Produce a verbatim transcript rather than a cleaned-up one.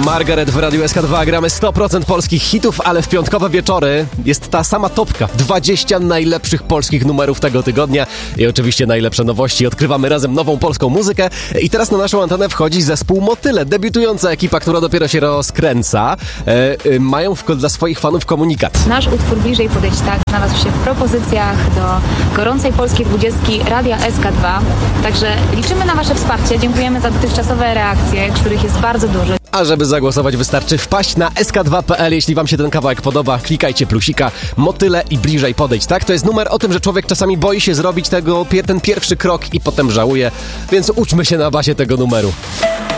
Margaret w Radiu S K dwa. Gramy sto procent polskich hitów, ale w piątkowe wieczory jest ta sama topka. dwadzieścia najlepszych polskich numerów tego tygodnia i oczywiście najlepsze nowości. Odkrywamy razem nową polską muzykę i teraz na naszą antenę wchodzi zespół Motyle. Debiutująca ekipa, która dopiero się rozkręca. E, e, mają w, dla swoich fanów komunikat. Nasz utwór Bliżej podejść tak znalazł się w propozycjach do gorącej polskiej dwudziestki Radia S K dwa. Także liczymy na Wasze wsparcie. Dziękujemy za dotychczasowe reakcje, których jest bardzo dużo. A żeby zagłosować, wystarczy wpaść na S K dwa kropka P L. Jeśli wam się ten kawałek podoba, klikajcie plusika, Motyle i Bliżej podejść, tak? To jest numer o tym, że człowiek czasami boi się zrobić tego, ten pierwszy krok i potem żałuje, więc uczmy się na bazie tego numeru.